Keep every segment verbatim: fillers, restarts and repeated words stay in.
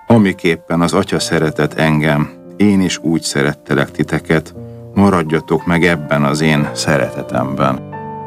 Amiképpen az Atya szeretett engem, én is úgy szerettelek titeket, maradjatok meg ebben az én szeretetemben.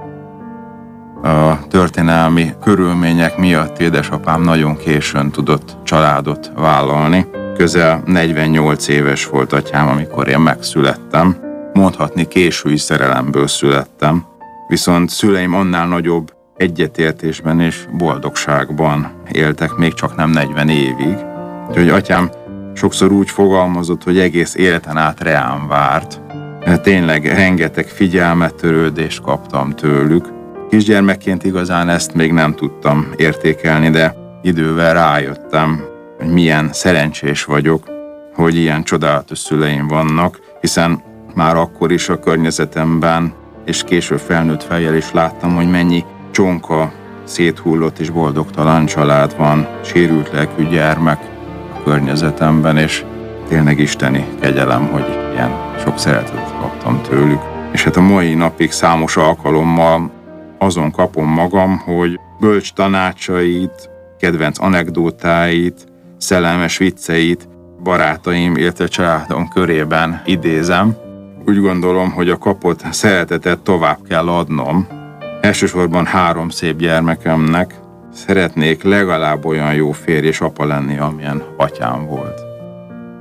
A történelmi körülmények miatt édesapám nagyon későn tudott családot vállalni. Közel negyvennyolc éves volt atyám, amikor én megszülettem. Mondhatni késői szerelemből születtem, viszont szüleim annál nagyobb egyetértésben és boldogságban éltek még csak nem negyven évig. Úgyhogy atyám sokszor úgy fogalmazott, hogy egész életen át reám várt. Tényleg rengeteg figyelmet, törődést kaptam tőlük. Kisgyermekként igazán ezt még nem tudtam értékelni, de idővel rájöttem, hogy milyen szerencsés vagyok, hogy ilyen csodálatos szüleim vannak, hiszen már akkor is a környezetemben, és később felnőtt fejjel is láttam, hogy mennyi csonka, széthullott és boldogtalan család van, sérült lelkű gyermek a környezetemben, és tényleg isteni kegyelem, hogy ilyen sok szeretetet kaptam tőlük. És hát a mai napig számos alkalommal azon kapom magam, hogy bölcs tanácsait, kedvenc anekdótáit, szellemes vicceit barátaim, illetve családom körében idézem. Úgy gondolom, hogy a kapott szeretetet tovább kell adnom. Elsősorban három szép gyermekemnek szeretnék legalább olyan jó férj és apa lenni, amilyen atyám volt.